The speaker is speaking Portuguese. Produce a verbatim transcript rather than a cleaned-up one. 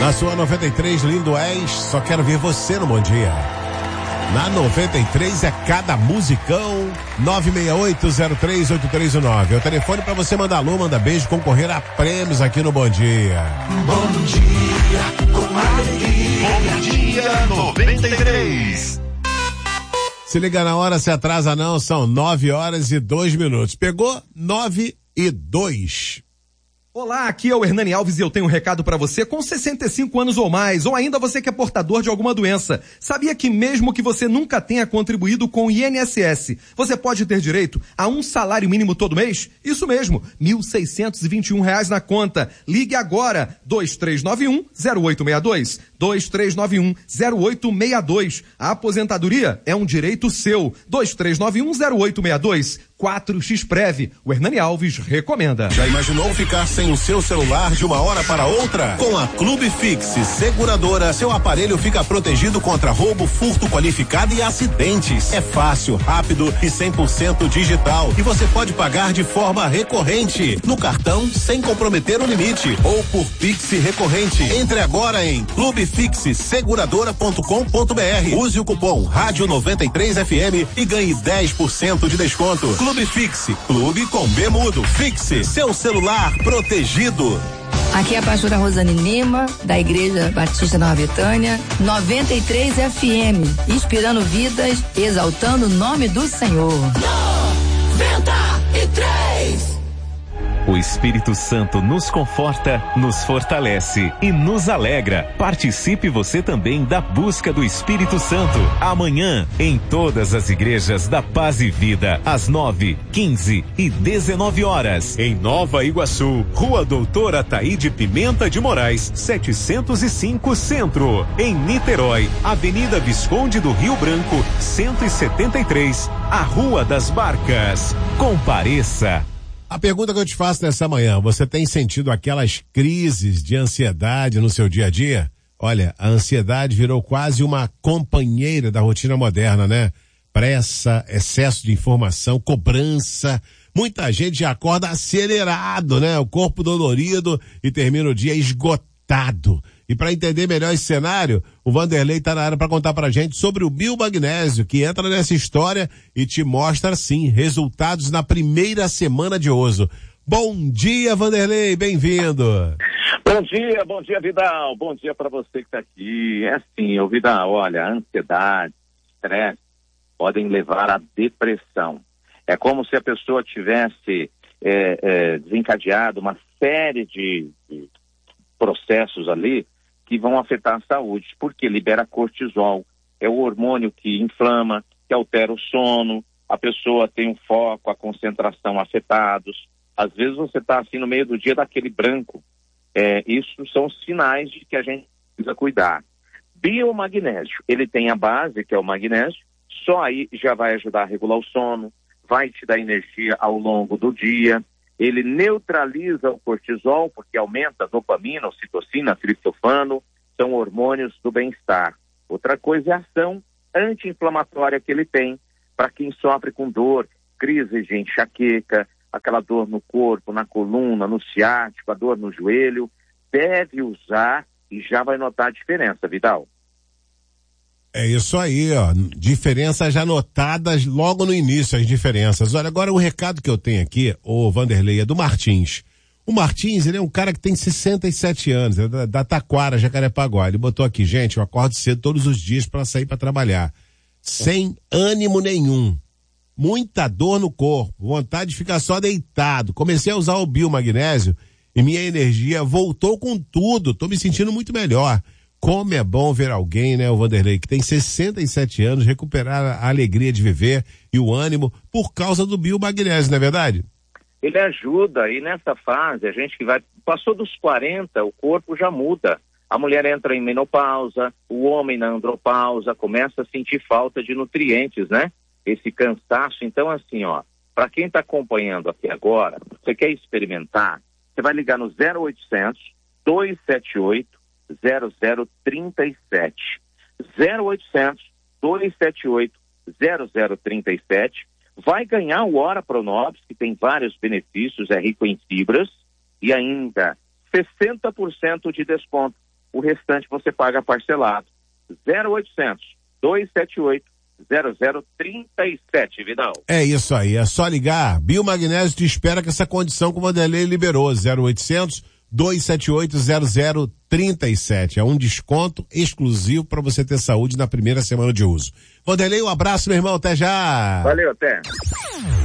Na sua noventa e três, lindo és, só quero ver você no Bom Dia. Na noventa e três é cada musicão. Nove seis oito zero três oito três nove. É o telefone para você mandar alô, mandar beijo, concorrer a prêmios aqui no Bom Dia. Bom dia, com alegria. Bom dia noventa e três. Se liga na hora, se atrasa não, são nove horas e dois minutos. Pegou? Nove e dois. Olá, aqui é o Hernani Alves e eu tenho um recado para você com sessenta e cinco anos ou mais, ou ainda você que é portador de alguma doença. Sabia que mesmo que você nunca tenha contribuído com o I N S S, você pode ter direito a um salário mínimo todo mês? Isso mesmo, mil seiscentos e vinte e um reais na conta. Ligue agora, dois três nove um zero oito seis dois, dois três nove um zero oito seis dois. A aposentadoria é um direito seu. dois três nove um zero oito seis dois. quatro x Prev. O Hernani Alves recomenda. Já imaginou ficar sem o seu celular de uma hora para outra? Com a Clube Fix Seguradora, seu aparelho fica protegido contra roubo, furto qualificado e acidentes. É fácil, rápido e cem por cento digital. E você pode pagar de forma recorrente, no cartão sem comprometer o limite, ou por Pix recorrente. Entre agora em clube fix seguradora ponto com ponto br. Use o cupom Rádio noventa e três F M e ganhe dez por cento de desconto. Clube Fix, clube com B mudo. Fixe, seu celular protegido. Aqui é a pastora Rosane Lima, da Igreja Batista Nova Betânia, noventa e três F M, inspirando vidas, exaltando o nome do Senhor. noventa e três. O Espírito Santo nos conforta, nos fortalece e nos alegra. Participe você também da busca do Espírito Santo. Amanhã, em todas as igrejas da Paz e Vida, às nove, quinze e dezenove horas. Em Nova Iguaçu, Rua Doutora Ataíde Pimenta de Moraes, setecentos e cinco Centro. Em Niterói, Avenida Visconde do Rio Branco, cento e setenta e três, a Rua das Barcas. Compareça. A pergunta que eu te faço nessa manhã, você tem sentido aquelas crises de ansiedade no seu dia a dia? Olha, a ansiedade virou quase uma companheira da rotina moderna, né? Pressa, excesso de informação, cobrança. Muita gente já acorda acelerado, né? O corpo dolorido e termina o dia esgotado. E para entender melhor esse cenário, o Vanderlei tá na área para contar pra gente sobre o biomagnésio, que entra nessa história e te mostra, sim, resultados na primeira semana de uso. Bom dia, Vanderlei, bem-vindo. Bom dia, bom dia, Vidal. Bom dia para você que tá aqui. É assim, ô Vidal, olha, a ansiedade, estresse podem levar à depressão. É como se a pessoa tivesse é, é, desencadeado uma série de, de processos ali que vão afetar a saúde, porque libera cortisol, é o hormônio que inflama, que altera o sono, a pessoa tem um foco, a concentração afetados. Às vezes você está assim no meio do dia daquele branco. É, isso são sinais de que a gente precisa cuidar. Biomagnésio, ele tem a base, que é o magnésio, só aí já vai ajudar a regular o sono, vai te dar energia ao longo do dia. Ele neutraliza o cortisol, porque aumenta a dopamina, ocitocina, triptofano, são hormônios do bem-estar. Outra coisa é a ação anti-inflamatória que ele tem para quem sofre com dor, crise de enxaqueca, aquela dor no corpo, na coluna, no ciático, a dor no joelho. Deve usar e já vai notar a diferença, Vidal. É isso aí, ó. Diferenças já notadas logo no início, as diferenças. Olha, agora o recado que eu tenho aqui, o Vanderlei, é do Martins. O Martins, ele é um cara que tem sessenta e sete anos, é da, da Taquara, Jacarepaguá. Ele botou aqui, gente, eu acordo cedo todos os dias para sair para trabalhar. Sem ânimo nenhum. Muita dor no corpo, vontade de ficar só deitado. Comecei a usar o biomagnésio e minha energia voltou com tudo. Tô me sentindo muito melhor. Como é bom ver alguém, né, o Vanderlei, que tem sessenta e sete anos, recuperar a alegria de viver e o ânimo por causa do biomagnésio, não é verdade? Ele ajuda, e nessa fase, a gente que vai, passou dos quarenta, o corpo já muda. A mulher entra em menopausa, o homem na andropausa, começa a sentir falta de nutrientes, né? Esse cansaço. Então, assim, ó, para quem está acompanhando aqui agora, você quer experimentar, você vai ligar no zero oitocentos, dois sete oito, zero zero três sete. zero oitocentos, dois sete oito, zero zero três sete. Vai ganhar o Ora Pronobis, que tem vários benefícios, é rico em fibras, e ainda sessenta por cento de desconto. o restante você paga parcelado. zero oitocentos, dois sete oito, zero zero três sete, Vidal. É isso aí, é só ligar. Biomagnésio te espera com essa condição que o Vanderlei liberou, zero oitocentos, dois sete oito, zero zero três sete. É um desconto exclusivo para você ter saúde na primeira semana de uso. Vanderlei, um abraço, meu irmão, até já. Valeu, até.